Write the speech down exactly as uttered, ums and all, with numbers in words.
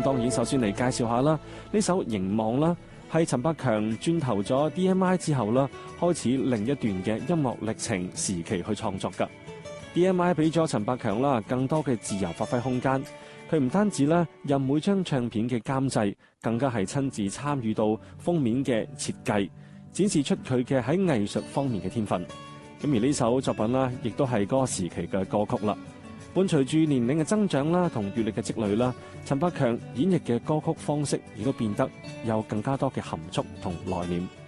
當然首先嚟介紹下啦，呢首《凝望》啦，係陳百強轉投咗 D M I 之後啦，開始另一段嘅音樂歷程時期去創作㗎。D M I 俾咗陳百強啦更多嘅自由發揮空間，佢唔單止咧任每張唱片嘅監製，更加係親自參與到封面嘅設計，展示出佢嘅喺藝術方面嘅天分。咁而呢首作品啦，亦都係嗰個時期嘅歌曲啦。伴隨住年齡嘅增長啦，同閱歷嘅積累啦，陳百強演繹嘅歌曲方式亦都變得有更加多嘅含蓄同內斂。